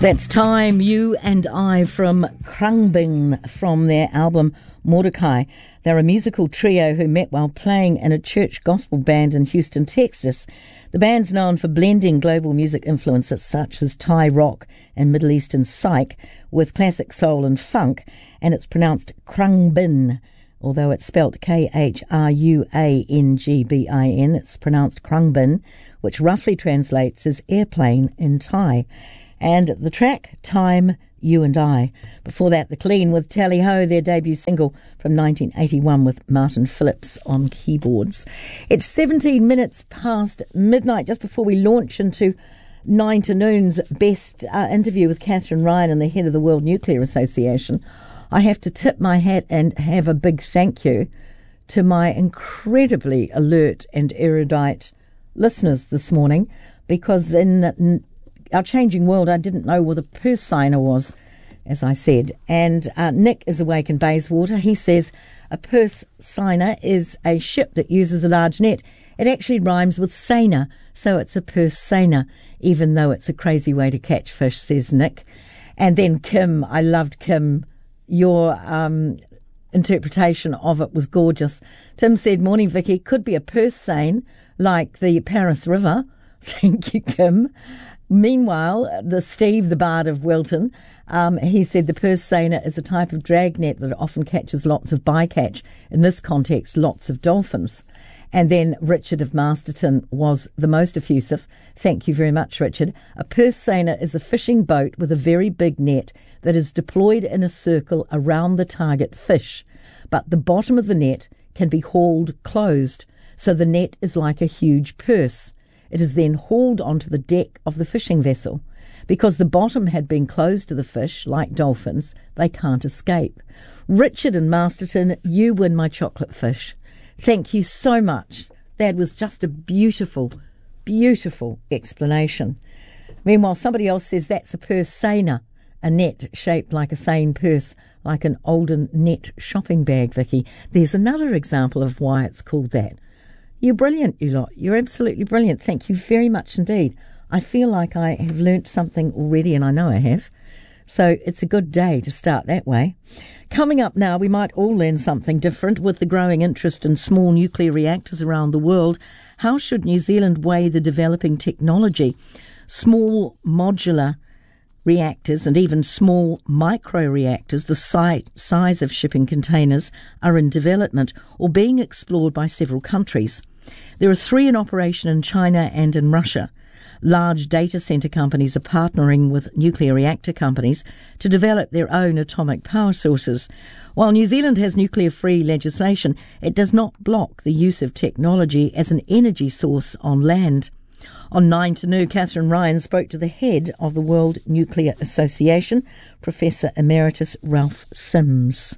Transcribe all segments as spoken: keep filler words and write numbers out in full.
That's Time, You and I from Khruangbin from their album Mordecai. They're a musical trio who met while playing in a church gospel band in Houston, Texas. The band's known for blending global music influences such as Thai rock and Middle Eastern psych with classic soul and funk, and it's pronounced Khruangbin. Although it's spelt K H R U A N G B I N, it's pronounced Khruangbin, which roughly translates as airplane in Thai. And the track, Time, You and I. Before that, The Clean with Tally Ho, their debut single from nineteen eighty-one with Martin Phillips on keyboards. It's seventeen minutes past midnight, just before we launch into Nine to Noon's best uh, interview with Catherine Ryan and the head of the World Nuclear Association. I have to tip my hat and have a big thank you to my incredibly alert and erudite listeners this morning, because in our changing world, I didn't know what a purse seiner was, as I said. And uh, Nick is awake in Bayswater. He says a purse seiner is a ship that uses a large net. It actually rhymes with seiner, so it's a purse seiner, even though it's a crazy way to catch fish, says Nick. And then Kim, I loved Kim. Your um, interpretation of it was gorgeous. Tim said, morning, Vicky, could be a purse seine, like the Paris River. Thank you, Kim. Meanwhile, the Steve, the Bard of Wilton, um, he said the purse seiner is a type of dragnet that often catches lots of bycatch. In this context, lots of dolphins. And then Richard of Masterton was the most effusive. Thank you very much, Richard. A purse seiner is a fishing boat with a very big net that is deployed in a circle around the target fish. But the bottom of the net can be hauled closed, so the net is like a huge purse. It is then hauled onto the deck of the fishing vessel. Because the bottom had been closed to the fish, like dolphins, they can't escape. Richard and Masterton, you win my chocolate fish. Thank you so much. That was just a beautiful, beautiful explanation. Meanwhile, somebody else says that's a purse seiner, a net shaped like a seine purse, like an olden net shopping bag, Vicky. There's another example of why it's called that. You're brilliant, you lot. You're absolutely brilliant. Thank you very much indeed. I feel like I have learnt something already, and I know I have. So it's a good day to start that way. Coming up now, we might all learn something different with the growing interest in small nuclear reactors around the world. How should New Zealand weigh the developing technology? Small modular reactors and even small micro-reactors, the si- size of shipping containers, are in development or being explored by several countries. There are three in operation in China and in Russia. Large data centre companies are partnering with nuclear reactor companies to develop their own atomic power sources. While New Zealand has nuclear-free legislation, it does not block the use of technology as an energy source on land. On Nine to Noon, Catherine Ryan spoke to the head of the World Nuclear Association, Professor Emeritus Ralph Sims.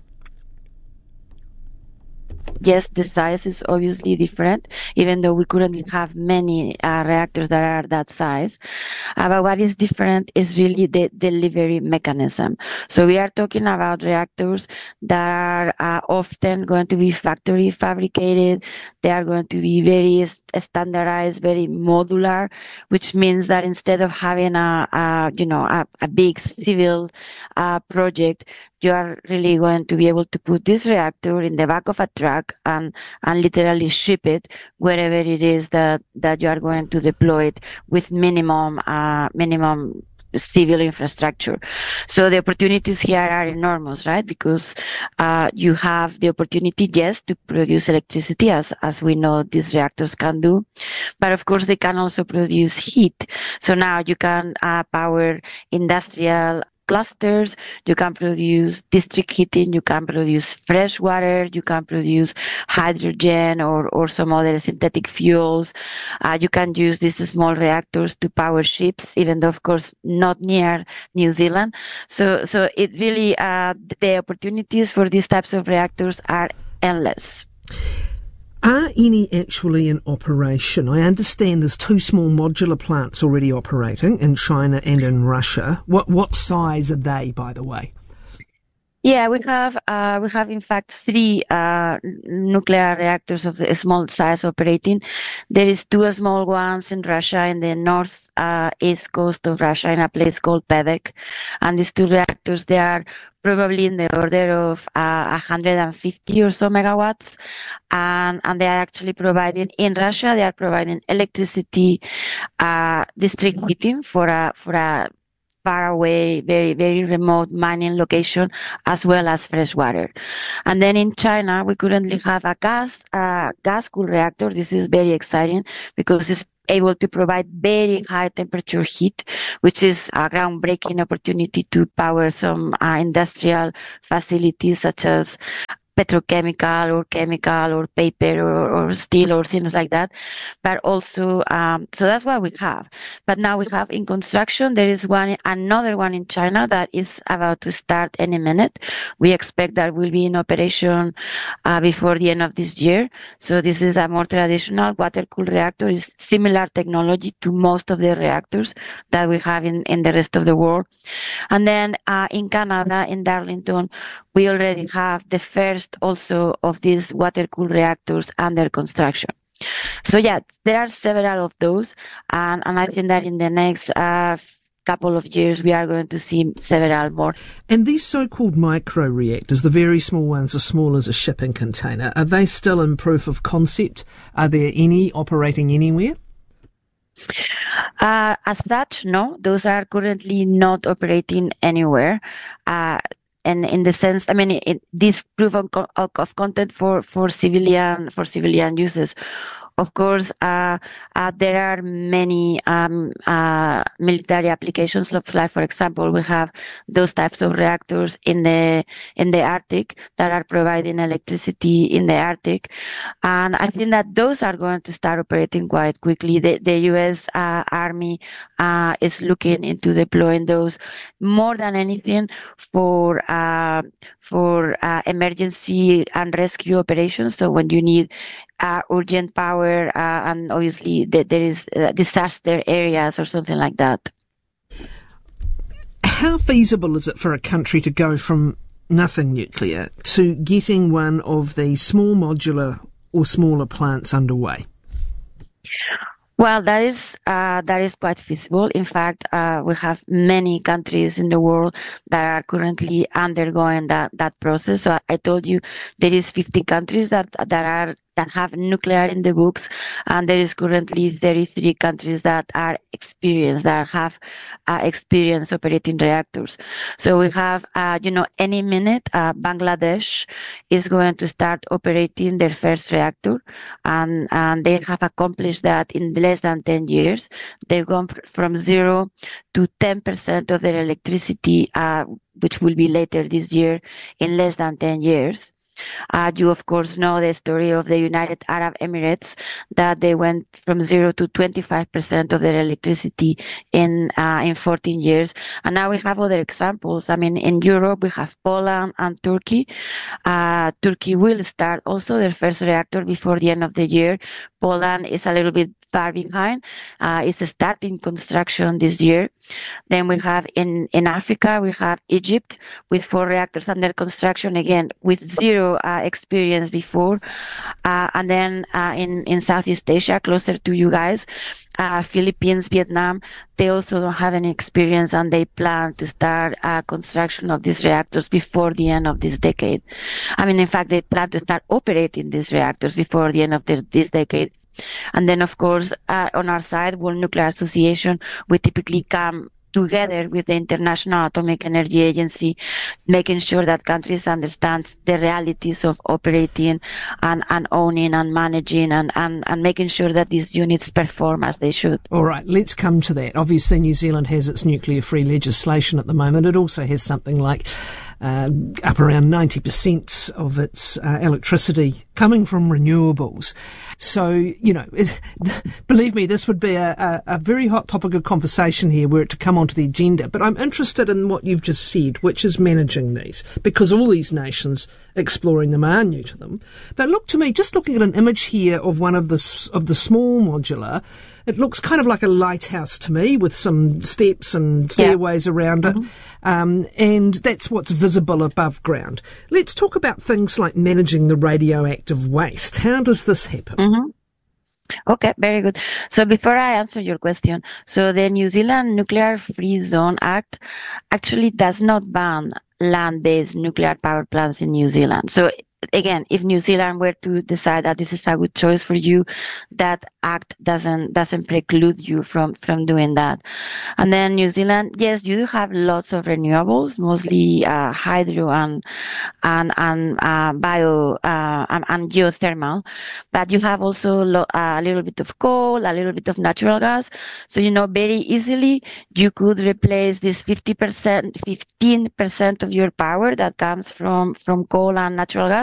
Yes, the size is obviously different, even though we currently have many uh, reactors that are that size. Uh, but what is different is really the delivery mechanism. So we are talking about reactors that are uh, often going to be factory fabricated. They are going to be very standardized, very modular, which means that instead of having a, a you know, a, a big civil uh, project, you are really going to be able to put this reactor in the back of a truck and, and literally ship it wherever it is that, that you are going to deploy it with minimum, uh, minimum civil infrastructure. So the opportunities here are enormous, right? Because uh, you have the opportunity, yes, to produce electricity, as, as we know these reactors can do. But of course, they can also produce heat. So now you can uh, power industrial clusters, you can produce district heating, you can produce fresh water, you can produce hydrogen or, or some other synthetic fuels. Uh, you can use these small reactors to power ships, even though, of course, not near New Zealand. So, so it really, uh, the opportunities for these types of reactors are endless. Are any actually in operation? I understand there's two small modular plants already operating in China and in Russia. What what size are they, by the way? Yeah, we have uh, we have in fact three uh, nuclear reactors of a small size operating. There is two small ones in Russia, in the north uh, east coast of Russia, in a place called Pevek, and these two reactors, they are probably in the order of uh, one hundred fifty or so megawatts, and and they are actually providing in Russia. They are providing electricity, uh, district heating for a for a far away, very, very remote mining location, as well as fresh water. And then in China, we currently have a gas, uh, gas cooled reactor. This is very exciting because it's able to provide very high temperature heat, which is a groundbreaking opportunity to power some uh, industrial facilities such as petrochemical or chemical or paper or, or steel or things like that. But also, um, so that's what we have. But now we have in construction, there is one, another one in China that is about to start any minute. We expect that will be in operation uh, before the end of this year. So this is a more traditional water-cooled reactor. It's similar technology to most of the reactors that we have in, in the rest of the world. And then uh, in Canada, in Darlington, we already have the first also of these water-cooled reactors under construction. So yeah, there are several of those, and, and I think that in the next uh, couple of years we are going to see several more. And these so-called micro-reactors, the very small ones as small as a shipping container, are they still in proof of concept? Are there any operating anywhere? Uh, as such, no. Those are currently not operating anywhere. Uh, And in the sense, I mean, it, this proof of, of content for, for civilian for civilian uses. Of course, uh, uh, there are many um, uh, military applications. Like, for example, we have those types of reactors in the in the Arctic that are providing electricity in the Arctic, and I think that those are going to start operating quite quickly. The, the U S uh, Army uh, is looking into deploying those more than anything for uh, for uh, emergency and rescue operations. So when you need Uh, urgent power, uh, and obviously th- there is uh, disaster areas or something like that. How feasible is it for a country to go from nothing nuclear to getting one of these small modular or smaller plants underway? Well, that is uh, that is quite feasible. In fact, uh, we have many countries in the world that are currently undergoing that, that process. So I, I told you there is fifty countries that that are that have nuclear in the books, and there is currently thirty-three countries that are experienced, that have uh, experience operating reactors. So we have, uh, you know, any minute, uh, Bangladesh is going to start operating their first reactor, and, and they have accomplished that in less than ten years. They've gone from zero to ten percent of their electricity, uh, which will be later this year, in less than ten years. Uh, you, of course, know the story of the United Arab Emirates, that they went from zero to twenty-five percent of their electricity in uh, in fourteen years. And now we have other examples. I mean, in Europe, we have Poland and Turkey. Uh, Turkey will start also their first reactor before the end of the year. Poland is a little bit far behind. Uh, it's starting construction this year. Then we have in, in Africa, we have Egypt with four reactors under construction, again, with zero uh, experience before. Uh, and then uh, in, in Southeast Asia, closer to you guys, uh, Philippines, Vietnam, they also don't have any experience, and they plan to start uh, construction of these reactors before the end of this decade. I mean, in fact, they plan to start operating these reactors before the end of the, this decade. And then, of course, uh, on our side, World Nuclear Association, we typically come together with the International Atomic Energy Agency, making sure that countries understand the realities of operating and, and owning and managing and, and, and making sure that these units perform as they should. All right, let's come to that. Obviously, New Zealand has its nuclear-free legislation at the moment. It also has something like Uh, up around ninety percent of its uh, electricity coming from renewables. So, you know, it, believe me, this would be a, a, a very hot topic of conversation here were it to come onto the agenda. But I'm interested in what you've just said, which is managing these, because all these nations exploring them are new to them. They look to me, just looking at an image here of one of the, of the small modular, it looks kind of like a lighthouse to me with some steps and stairways yeah. around it. Mm-hmm. Um, and that's what's visible above ground. Let's talk about things like managing the radioactive waste. How does this happen? Mm-hmm. Okay, very good. So before I answer your question, so the New Zealand Nuclear Free Zone Act actually does not ban land-based nuclear power plants in New Zealand. So again, if New Zealand were to decide that this is a good choice for you, that act doesn't doesn't preclude you from from doing that. And then New Zealand, yes, you do have lots of renewables, mostly uh, hydro and and and uh, bio uh, and, and geothermal, but you have also lo- a little bit of coal, a little bit of natural gas. So you know very easily you could replace this fifty percent, fifteen percent of your power that comes from from coal and natural gas